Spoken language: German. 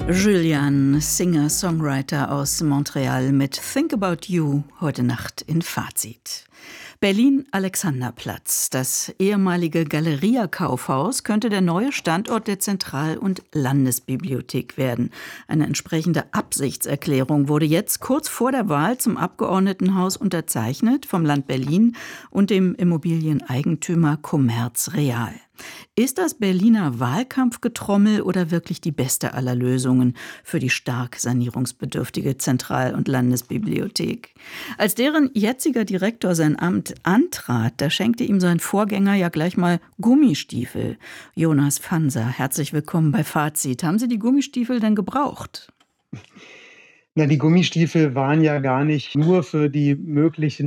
Julian, Singer-Songwriter aus Montreal mit Think About You heute Nacht in Fazit. Berlin-Alexanderplatz. Das ehemalige Galeria-Kaufhaus könnte der neue Standort der Zentral- und Landesbibliothek werden. Eine entsprechende Absichtserklärung wurde jetzt kurz vor der Wahl zum Abgeordnetenhaus unterzeichnet vom Land Berlin und dem Immobilieneigentümer Commerz Real. Ist das Berliner Wahlkampfgetrommel oder wirklich die beste aller Lösungen für die stark sanierungsbedürftige Zentral- und Landesbibliothek? Als deren jetziger Direktor sein Amt antrat, da schenkte ihm sein Vorgänger ja gleich mal Gummistiefel. Jonas Fanser, herzlich willkommen bei Fazit. Haben Sie die Gummistiefel denn gebraucht? Na, die Gummistiefel waren ja gar nicht nur für die möglichen